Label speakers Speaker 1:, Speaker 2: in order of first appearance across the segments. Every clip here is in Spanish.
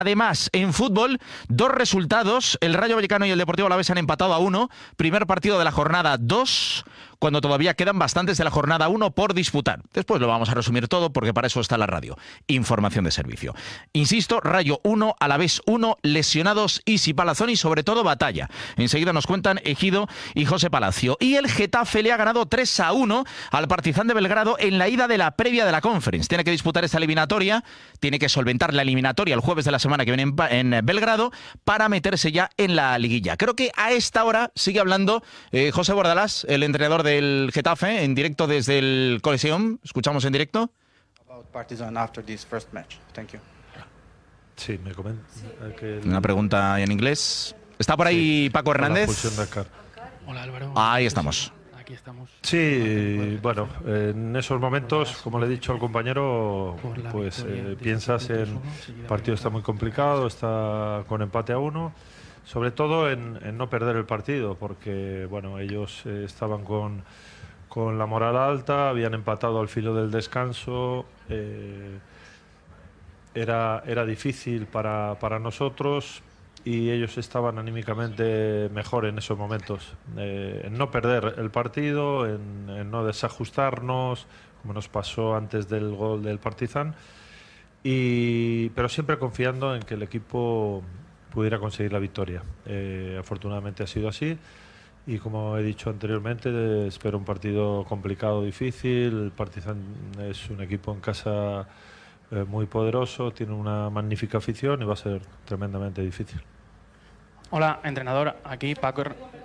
Speaker 1: Además, en fútbol, dos resultados. El Rayo Vallecano y el Deportivo Alavés han empatado a 1. Primer partido de la jornada 2, cuando todavía quedan bastantes de la jornada 1 por disputar. Después lo vamos a resumir todo, porque para eso está la radio. Información de servicio. Insisto, Rayo 1, Alavés 1, lesionados Isi Palazón y sobre todo batalla. Enseguida nos cuentan Ejido y José Palacio. Y el Getafe le ha ganado 3-1 al Partizan de Belgrado en la ida de la previa de la Conference. Tiene que disputar esta eliminatoria, tiene que solventar la eliminatoria el jueves de la semana que viene en Belgrado para meterse ya en la liguilla. Creo que a esta hora sigue hablando José Bordalás, el entrenador del Getafe, en directo desde el Coliseum. Escuchamos en directo.
Speaker 2: Sí, me comenta.
Speaker 1: Una pregunta en inglés. ¿Está por ahí Paco Hernández?
Speaker 3: Hola Álvaro.
Speaker 1: Ahí estamos.
Speaker 3: Aquí estamos.
Speaker 2: Sí, bueno, en esos momentos, como le he dicho al compañero, pues piensas en el partido está muy complicado, está con empate a 1, sobre todo en no perder el partido, porque bueno, ellos estaban con la moral alta, habían empatado al filo del descanso, era difícil para nosotros. Y ellos estaban anímicamente mejor en esos momentos, en no perder el partido, en no desajustarnos, como nos pasó antes del gol del Partizan, pero siempre confiando en que el equipo pudiera conseguir la victoria. Afortunadamente ha sido así y, como he dicho anteriormente, espero un partido complicado, difícil. El Partizan es un equipo en casa muy poderoso, tiene una magnífica afición y va a ser tremendamente difícil.
Speaker 3: Hola, entrenador, aquí Paco.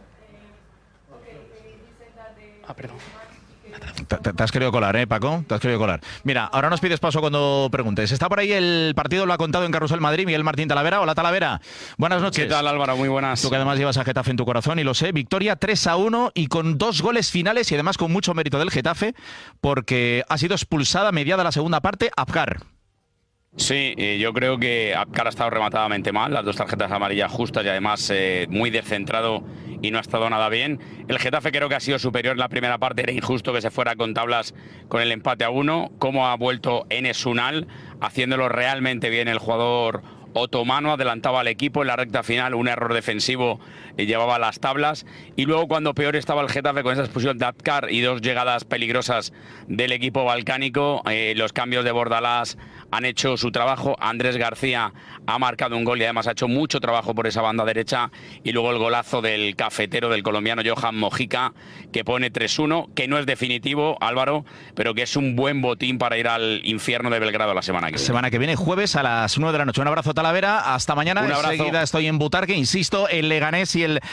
Speaker 3: Perdón.
Speaker 1: Te has querido colar, Paco? Te has querido colar. Mira, ahora nos pides paso cuando preguntes. Está por ahí el partido, lo ha contado en Carrusel Madrid, Miguel Martín Talavera. Hola, Talavera. Buenas noches.
Speaker 4: ¿Qué tal, Álvaro? Muy buenas.
Speaker 1: Tú que además llevas a Getafe en tu corazón y lo sé. Victoria 3-1 y con 2 goles finales y además con mucho mérito del Getafe, porque ha sido expulsada mediada la segunda parte Abkar.
Speaker 4: Sí, yo creo que Abkar ha estado rematadamente mal, las 2 tarjetas amarillas justas y además muy descentrado y no ha estado nada bien. El Getafe creo que ha sido superior en la primera parte, era injusto que se fuera con tablas con el empate a 1. Cómo ha vuelto Enes Unal, haciéndolo realmente bien el jugador otomano, adelantaba al equipo en la recta final, un error defensivo llevaba las tablas, y luego cuando peor estaba el Getafe con esa expulsión de Abkar y 2 llegadas peligrosas del equipo balcánico, los cambios de Bordalás han hecho su trabajo. Andrés García ha marcado un gol y además ha hecho mucho trabajo por esa banda derecha, y luego el golazo del cafetero, del colombiano Johan Mojica, que pone 3-1, que no es definitivo, Álvaro, pero que es un buen botín para ir al infierno de Belgrado la semana que viene.
Speaker 1: Semana que viene, jueves a las 9 de la noche. Un abrazo, Talavera, hasta mañana.
Speaker 4: Un abrazo.
Speaker 1: Enseguida estoy en Butarque, insisto, el Leganés y el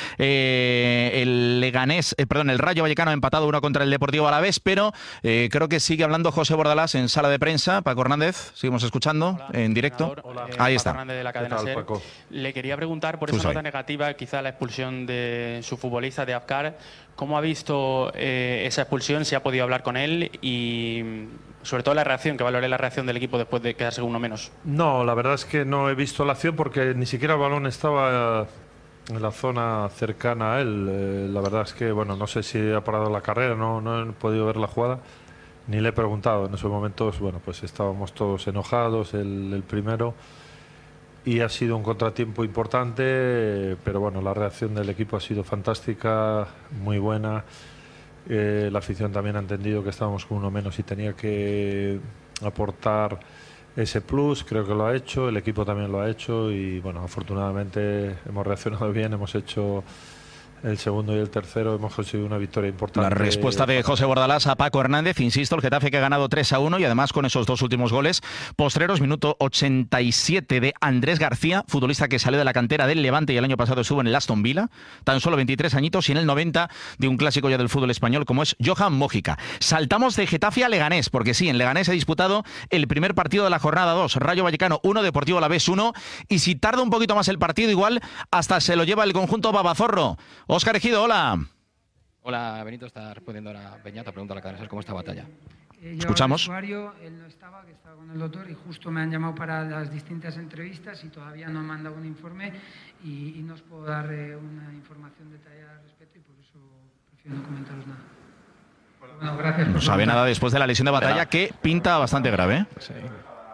Speaker 1: Rayo Vallecano ha empatado 1 contra el Deportivo Alavés, pero creo que sigue hablando José Bordalás en sala de prensa. Paco Hernández, seguimos escuchando.
Speaker 3: Hola,
Speaker 1: en directo.
Speaker 3: Hola,
Speaker 1: Ahí
Speaker 3: Paco
Speaker 1: está.
Speaker 3: Hernández de la cadena
Speaker 2: ¿Qué tal,
Speaker 3: SER.
Speaker 2: Paco?
Speaker 3: Le quería preguntar por esa nota negativa, quizá la expulsión de su futbolista, de Abkar. ¿Cómo ha visto esa expulsión? ¿Si ha podido hablar con él? Y sobre todo la reacción, que valore la reacción del equipo después de quedarse uno menos.
Speaker 2: No, la verdad es que no he visto la acción porque ni siquiera el balón estaba en la zona cercana a él. La verdad es que, bueno, no sé si ha parado la carrera, no he podido ver la jugada, ni le he preguntado. En esos momentos, bueno, pues estábamos todos enojados, el primero, y ha sido un contratiempo importante, pero bueno, la reacción del equipo ha sido fantástica, muy buena. La afición también ha entendido que estábamos con uno menos y tenía que aportar ese plus, creo que lo ha hecho, el equipo también lo ha hecho y bueno, afortunadamente hemos reaccionado bien, hemos hecho el segundo y el tercero, hemos conseguido una victoria importante.
Speaker 1: La respuesta de José Bordalás a Paco Hernández, insisto, el Getafe que ha ganado 3-1 y además con esos 2 últimos goles postreros, minuto 87 de Andrés García, futbolista que salió de la cantera del Levante y el año pasado estuvo en el Aston Villa, tan solo 23 añitos, y en el 90 de un clásico ya del fútbol español como es Johan Mojica. Saltamos de Getafe a Leganés, porque sí, en Leganés se ha disputado el primer partido de la jornada 2, Rayo Vallecano 1, Deportivo Alavés 1, y si tarda un poquito más el partido, igual hasta se lo lleva el conjunto Babazorro. Óscar Ejido, hola.
Speaker 5: Hola, Benito, está respondiendo ahora Peñata, pregunta a la cadena SER cómo está batalla.
Speaker 1: Escuchamos.
Speaker 6: Él no estaba, que estaba con el doctor, y justo me han llamado para las distintas entrevistas y todavía no me han dado un informe y no os puedo dar una información detallada al respecto y por eso prefiero no comentaros nada. Bueno, gracias.
Speaker 1: No sabe nada después de la lesión de batalla, que pinta bastante grave.
Speaker 5: Sí.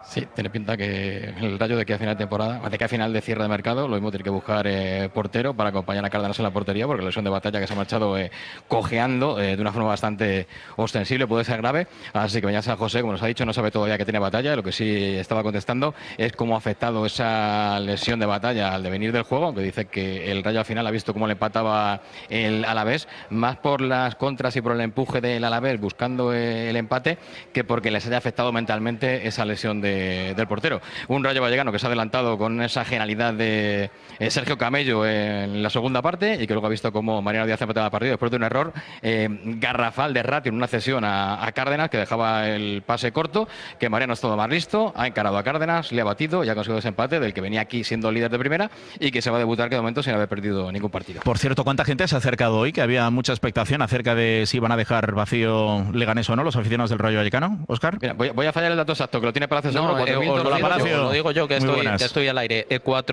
Speaker 5: Sí, tiene pinta que el Rayo de aquí a final de temporada, de aquí a final de cierre de mercado, lo mismo tiene que buscar portero para acompañar a Cárdenas en la portería, porque la lesión de Batalla que se ha marchado cojeando de una forma bastante ostensible puede ser grave. Así que Beñat San José, como nos ha dicho, no sabe todavía que tiene Batalla. Lo que sí estaba contestando es cómo ha afectado esa lesión de Batalla al devenir del juego, aunque dice que el Rayo al final ha visto cómo le empataba el Alavés, más por las contras y por el empuje del Alavés buscando el empate que porque les haya afectado mentalmente esa lesión del portero. Un Rayo Vallecano que se ha adelantado con esa genialidad de Sergio Camello en la segunda parte y que luego ha visto cómo Mariano Díaz empataba el partido después de un error garrafal de Ratio en una cesión a Cárdenas que dejaba el pase corto, que Mariano es todo más listo, ha encarado a Cárdenas, le ha batido y ha conseguido ese empate del que venía aquí siendo líder de primera y que se va a debutar que de momento sin haber perdido ningún partido.
Speaker 1: Por cierto, ¿cuánta gente se ha acercado hoy? Que había mucha expectación acerca de si iban a dejar vacío Leganés o no los aficionados del Rayo Vallecano. ¿Óscar?
Speaker 5: Mira, voy a fallar el dato exacto, que lo tiene Palacio
Speaker 7: No,
Speaker 5: Seguro.
Speaker 7: lo digo yo, que estoy al aire.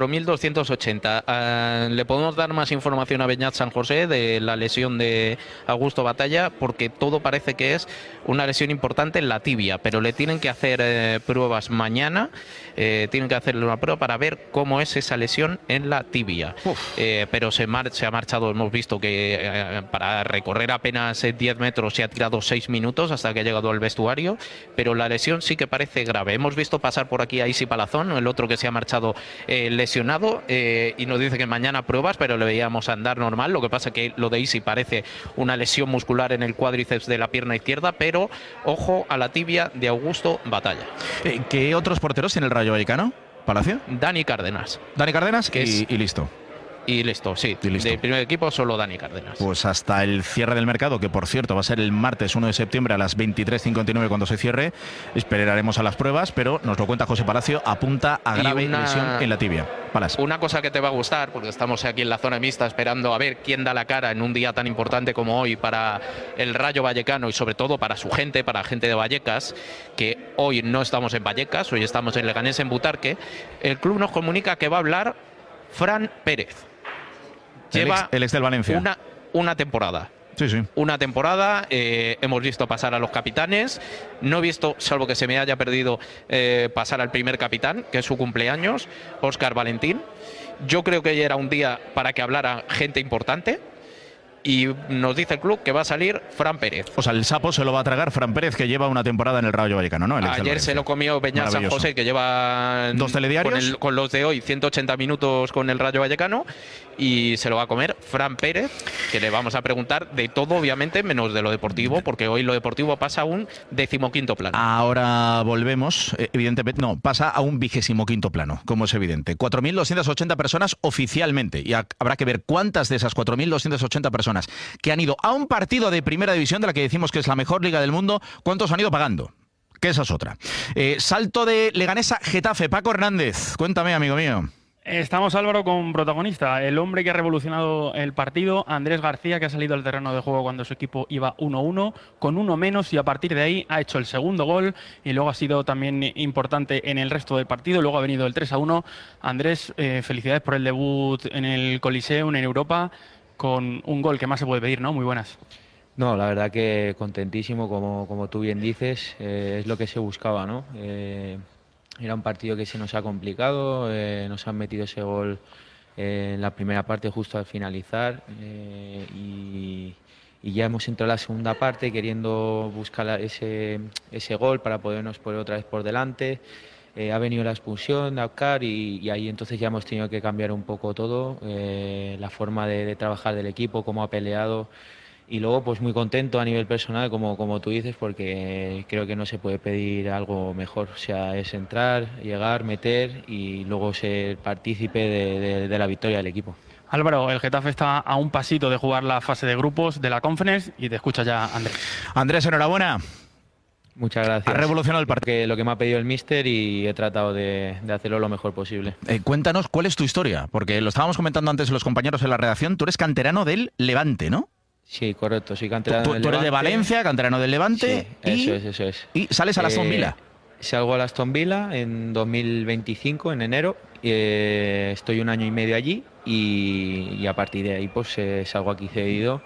Speaker 7: 4.280. Le podemos dar más información a Beñat San José de la lesión de Augusto Batalla, porque todo parece que es una lesión importante en la tibia, pero le tienen que hacer pruebas mañana. Tienen que hacerle una prueba para ver cómo es esa lesión en la tibia. Pero se ha marchado, hemos visto que para recorrer apenas 10 metros se ha tirado 6 minutos hasta que ha llegado al vestuario, pero la lesión sí que parece grave. Hemos visto pasar por aquí a Isi Palazón, el otro que se ha marchado lesionado, y nos dice que mañana pruebas, pero le veíamos andar normal. Lo que pasa que lo de Isi parece una lesión muscular en el cuádriceps de la pierna izquierda, pero ojo a la tibia de Augusto Batalla.
Speaker 1: ¿Qué otros porteros tiene el Rayo Vallecano, Palacio?
Speaker 7: Dani Cárdenas.
Speaker 1: Dani Cárdenas
Speaker 7: que
Speaker 1: y listo.
Speaker 7: Y listo, sí.
Speaker 1: Y listo.
Speaker 7: Del primer equipo solo Dani Cárdenas.
Speaker 1: Pues hasta el cierre del mercado, que por cierto va a ser el martes 1 de septiembre a las 23:59 cuando se cierre. Esperaremos a las pruebas, pero nos lo cuenta José Palacio, apunta a grave lesión en la tibia. Palas.
Speaker 7: Una cosa que te va a gustar, porque estamos aquí en la zona mixta esperando a ver quién da la cara en un día tan importante como hoy para el Rayo Vallecano y sobre todo para su gente, para la gente de Vallecas, que hoy no estamos en Vallecas, hoy estamos en Leganés, en Butarque. El club nos comunica que va a hablar Fran Pérez. Lleva
Speaker 1: el ex del Valencia.
Speaker 7: Una temporada.
Speaker 1: Sí.
Speaker 7: Una temporada, hemos visto pasar a los capitanes, no he visto, salvo que se me haya perdido, pasar al primer capitán, que es su cumpleaños, Óscar Valentín. Yo creo que hoy era un día para que hablara gente importante. Y nos dice el club que va a salir Fran Pérez.
Speaker 1: O sea, el sapo se lo va a tragar Fran Pérez, que lleva una temporada en el Rayo Vallecano, ¿no?
Speaker 7: Ayer se lo comió Beñat San José, que lleva
Speaker 1: 2 telediarios
Speaker 7: con los de hoy 180 minutos con el Rayo Vallecano, y se lo va a comer Fran Pérez, que le vamos a preguntar de todo, obviamente, menos de lo deportivo, porque hoy lo deportivo pasa a un 15º plano.
Speaker 1: Ahora volvemos, evidentemente, no, pasa a un 25º plano, como es evidente. 4.280 personas oficialmente, y habrá que ver cuántas de esas 4.280 personas que han ido a un partido de primera división, de la que decimos que es la mejor liga del mundo, ¿cuántos han ido pagando? Que esa es otra. Salto de Leganesa Getafe. Paco Hernández, cuéntame, amigo mío.
Speaker 8: Estamos, Álvaro, con protagonista, el hombre que ha revolucionado el partido, Andrés García, que ha salido al terreno de juego cuando su equipo iba 1-1, con uno menos, y a partir de ahí ha hecho el segundo gol y luego ha sido también importante en el resto del partido. Luego ha venido el 3-1. Andrés, felicidades por el debut en el Coliseum, en Europa, con un gol que más se puede pedir, ¿no? Muy buenas.
Speaker 9: No, la verdad que contentísimo, como tú bien dices, es lo que se buscaba, ¿no? Era un partido que se nos ha complicado, nos han metido ese gol en la primera parte justo al finalizar, y ya hemos entrado en la segunda parte queriendo buscar ese gol para podernos poner otra vez por delante. Ha venido la expulsión de Abkar y ahí entonces ya hemos tenido que cambiar un poco todo, la forma de trabajar del equipo, cómo ha peleado. Y luego pues muy contento a nivel personal, como tú dices, porque creo que no se puede pedir algo mejor. O sea, es entrar, llegar, meter y luego ser partícipe de la victoria del equipo.
Speaker 8: Álvaro, el Getafe está a un pasito de jugar la fase de grupos de la Conference y te escucha ya Andrés.
Speaker 1: Andrés, enhorabuena.
Speaker 9: Muchas gracias.
Speaker 1: Ha revolucionado el partido.
Speaker 9: Lo que me ha pedido el míster y he tratado de hacerlo lo mejor posible.
Speaker 1: Cuéntanos cuál es tu historia, porque lo estábamos comentando antes los compañeros en la redacción. Tú eres canterano del Levante, ¿no?
Speaker 9: Sí, correcto. Soy canterano del Levante.
Speaker 1: Tú eres de Valencia, canterano del Levante.
Speaker 9: Sí, eso es.
Speaker 1: Y sales a Aston Villa.
Speaker 9: Salgo a Aston Villa en 2025, en enero. Estoy un año y medio allí y a partir de ahí pues salgo aquí cedido.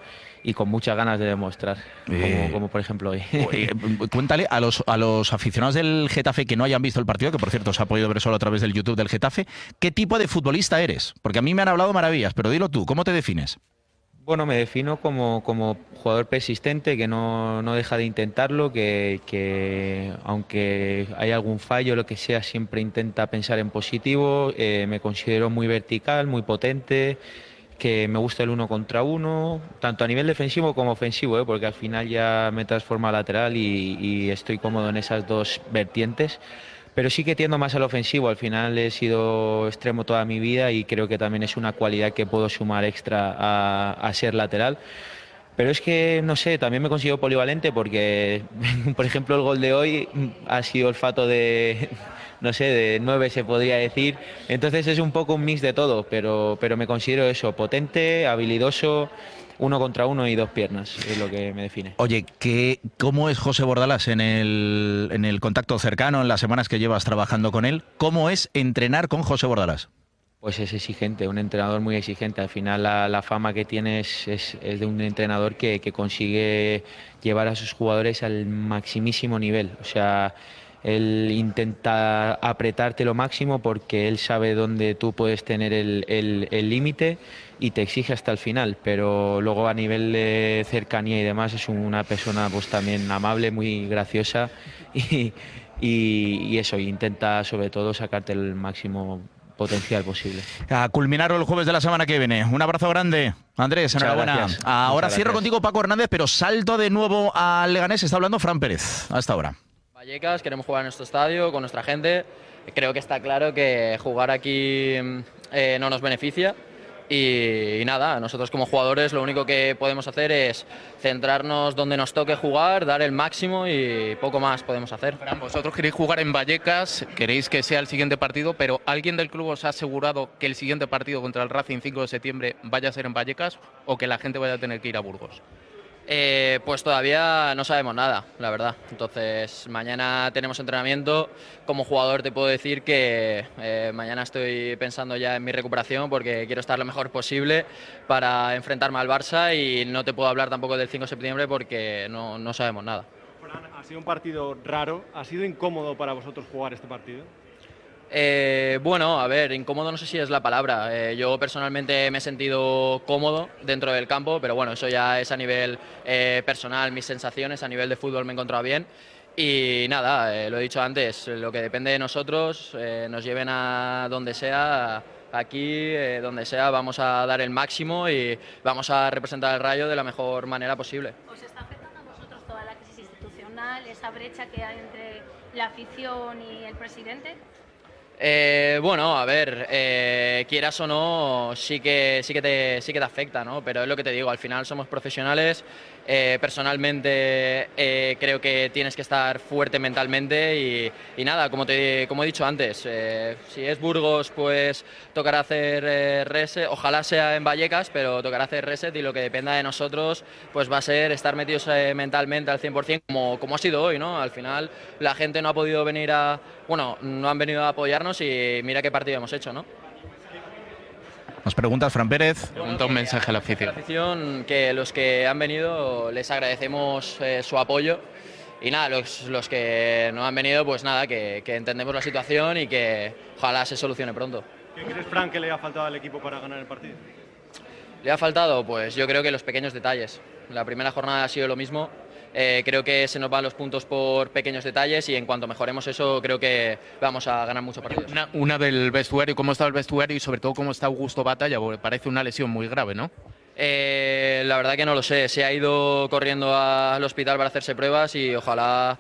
Speaker 9: y con muchas ganas de demostrar, como por ejemplo hoy.
Speaker 1: Cuéntale a los aficionados del Getafe que no hayan visto el partido, que por cierto se ha podido ver solo a través del YouTube del Getafe, ¿qué tipo de futbolista eres? Porque a mí me han hablado maravillas, pero dilo tú, ¿cómo te defines?
Speaker 9: Bueno, me defino como jugador persistente, que no deja de intentarlo, que aunque hay algún fallo o lo que sea, siempre intenta pensar en positivo. Me considero muy vertical, muy potente, que me gusta el 1 contra 1, tanto a nivel defensivo como ofensivo, porque al final ya me transformo a lateral y estoy cómodo en esas dos vertientes. Pero sí que tiendo más al ofensivo. Al final he sido extremo toda mi vida y creo que también es una cualidad que puedo sumar extra a ser lateral. Pero es que, no sé, también me considero polivalente porque, por ejemplo, el gol de hoy ha sido olfato de 9 se podría decir. Entonces es un poco un mix de todo, pero me considero eso, potente, habilidoso, 1 contra 1 y 2 piernas, es lo que me define.
Speaker 1: Oye, ¿cómo es José Bordalás en el contacto cercano, en las semanas que llevas trabajando con él? ¿Cómo es entrenar con José Bordalás?
Speaker 9: Pues es exigente, un entrenador muy exigente. Al final la fama que tiene es de un entrenador que consigue llevar a sus jugadores al maximísimo nivel. O sea, él intenta apretarte lo máximo porque él sabe dónde tú puedes tener el límite y te exige hasta el final, pero luego a nivel de cercanía y demás es una persona pues también amable, muy graciosa y eso, intenta sobre todo sacarte el máximo potencial posible.
Speaker 1: A culminar el jueves de la semana que viene. Un abrazo grande, Andrés, enhorabuena.
Speaker 9: Gracias.
Speaker 1: Ahora cierro contigo, Paco Hernández, pero salto de nuevo al Leganés. Está hablando Fran Pérez hasta ahora.
Speaker 10: Vallecas, queremos jugar en nuestro estadio, con nuestra gente. Creo que está claro que jugar aquí no nos beneficia. Y nada, nosotros como jugadores lo único que podemos hacer es centrarnos donde nos toque jugar, dar el máximo y poco más podemos hacer.
Speaker 7: Vosotros queréis jugar en Vallecas, queréis que sea el siguiente partido, pero ¿alguien del club os ha asegurado que el siguiente partido contra el Racing 5 de septiembre vaya a ser en Vallecas o que la gente vaya a tener que ir a Burgos?
Speaker 10: Pues todavía no sabemos nada, la verdad. Entonces, mañana tenemos entrenamiento. Como jugador te puedo decir que mañana estoy pensando ya en mi recuperación porque quiero estar lo mejor posible para enfrentarme al Barça y no te puedo hablar tampoco del 5 de septiembre porque no sabemos nada.
Speaker 11: Fran, ha sido un partido raro. ¿Ha sido incómodo para vosotros jugar este partido?
Speaker 10: Bueno, a ver, incómodo no sé si es la palabra. Yo personalmente me he sentido cómodo dentro del campo, pero bueno, eso ya es a nivel personal, mis sensaciones, a nivel de fútbol me he encontrado bien. Y nada, lo he dicho antes, lo que depende de nosotros, nos lleven a donde sea, aquí, donde sea, vamos a dar el máximo y vamos a representar al Rayo de la mejor manera posible.
Speaker 12: ¿Os está afectando a vosotros toda la crisis institucional, esa brecha que hay entre la afición y el presidente?
Speaker 10: Bueno, a ver, quieras o no, sí que te afecta, ¿no? Pero es lo que te digo, al final somos profesionales. Personalmente creo que tienes que estar fuerte mentalmente y nada, como he dicho antes, si es Burgos pues tocará hacer reset, ojalá sea en Vallecas, pero tocará hacer reset y lo que dependa de nosotros pues va a ser estar metidos mentalmente al 100% como ha sido hoy, ¿no? Al final la gente no ha podido venir no han venido a apoyarnos y mira qué partido hemos hecho, ¿no?
Speaker 1: Nos preguntas, Fran Pérez.
Speaker 7: Pregunta un mensaje a la afición.
Speaker 10: La afición, que los que han venido les agradecemos su apoyo y nada, los que no han venido pues nada, que entendemos la situación y que ojalá se solucione pronto.
Speaker 11: ¿Qué crees, Fran, que le ha faltado al equipo para ganar el partido?
Speaker 10: ¿Le ha faltado? Pues yo creo que los pequeños detalles. La primera jornada ha sido lo mismo. Creo que se nos van los puntos por pequeños detalles y en cuanto mejoremos eso creo que vamos a ganar muchos partidos.
Speaker 7: Una del vestuario, ¿cómo está el vestuario y sobre todo cómo está Augusto Batalla? Porque parece una lesión muy grave, ¿no?
Speaker 10: La verdad que no lo sé, se ha ido corriendo al hospital para hacerse pruebas y ojalá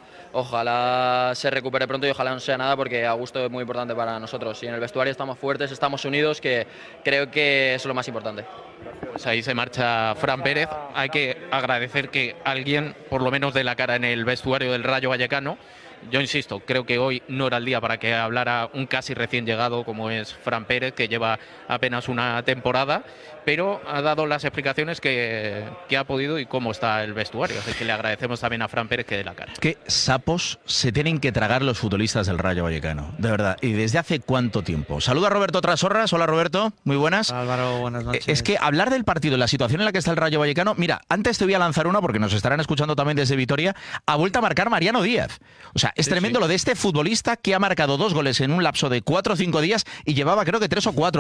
Speaker 10: se recupere pronto y ojalá no sea nada porque Augusto es muy importante para nosotros y en el vestuario estamos fuertes, estamos unidos, que creo que es lo más importante.
Speaker 7: Pues ahí se marcha Fran Pérez. Hay que agradecer que alguien, por lo menos de la cara en el vestuario del Rayo Vallecano, Yo insisto, creo que hoy no era el día para que hablara un casi recién llegado como es Fran Pérez, que lleva apenas una temporada, pero ha dado las explicaciones que ha podido y cómo está el vestuario. Así que le agradecemos también a Fran Pérez que dé la cara.
Speaker 1: Qué sapos se tienen que tragar los futbolistas del Rayo Vallecano, de verdad. ¿Y desde hace cuánto tiempo? Saluda a Roberto Trasorras. Hola, Roberto. Muy buenas.
Speaker 13: Álvaro, buenas noches.
Speaker 1: Es que hablar del partido, la situación en la que está el Rayo Vallecano... Mira, antes te voy a lanzar una porque nos estarán escuchando también desde Vitoria. Ha vuelto a marcar Mariano Díaz. O sea, es tremendo lo de este futbolista que ha marcado 2 goles en un lapso de 4 o 5 días y llevaba creo que 3 o 4